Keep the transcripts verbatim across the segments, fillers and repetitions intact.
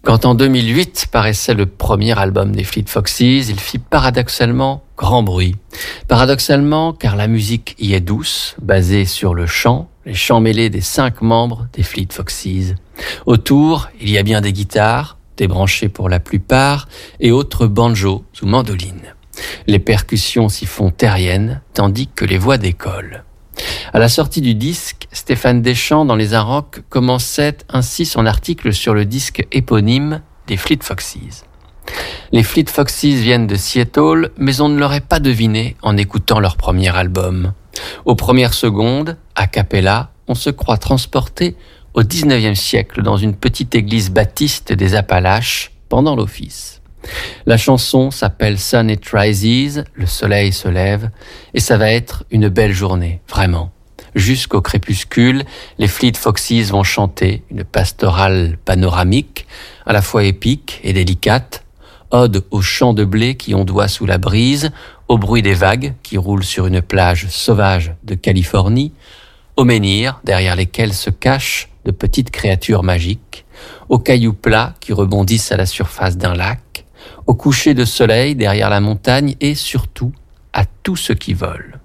Quand en deux mille huit paraissait le premier album des Fleet Foxes, il fit paradoxalement grand bruit. Paradoxalement, car la musique y est douce, basée sur le chant, les chants mêlés des cinq membres des Fleet Foxes. Autour, il y a bien des guitares, débranchées pour la plupart, et autres banjos ou mandolines. Les percussions s'y font terriennes, tandis que les voix décollent. À la sortie du disque, Stéphane Deschamps, dans Les Arocs, commençait ainsi son article sur le disque éponyme des Fleet Foxes. Les Fleet Foxes viennent de Seattle, mais on ne l'aurait pas deviné en écoutant leur premier album. Aux premières secondes, a cappella, on se croit transporté au dix-neuvième siècle dans une petite église baptiste des Appalaches pendant l'office. La chanson s'appelle Sun It Rises, le soleil se lève, et ça va être une belle journée, vraiment. Jusqu'au crépuscule, les Fleet Foxes vont chanter une pastorale panoramique, à la fois épique et délicate, ode aux champs de blé qui ondoient sous la brise, au bruit des vagues qui roulent sur une plage sauvage de Californie, aux menhirs derrière lesquels se cachent de petites créatures magiques, aux cailloux plats qui rebondissent à la surface d'un lac, au coucher de soleil derrière la montagne et surtout à tout ce qui vole.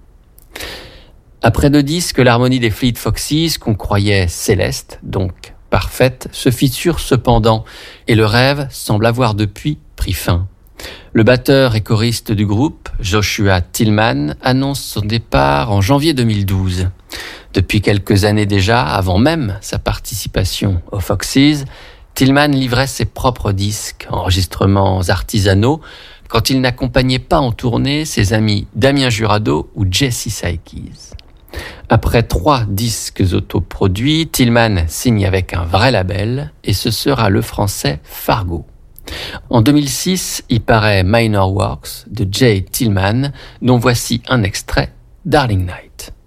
Après deux disques, l'harmonie des Fleet Foxes, qu'on croyait céleste, donc parfaite, se fissure cependant et le rêve semble avoir depuis pris fin. Le batteur et choriste du groupe, Joshua Tillman, annonce son départ en janvier deux mille douze. Depuis quelques années déjà, avant même sa participation aux Foxes, Tillman livrait ses propres disques, enregistrements artisanaux, quand il n'accompagnait pas en tournée ses amis Damien Jurado ou Jesse Sykes. Après trois disques autoproduits, Tillman signe avec un vrai label et ce sera le français Fargo. En deux mille six, il paraît Minor Works de Jay Tillman, dont voici un extrait, Darling Night.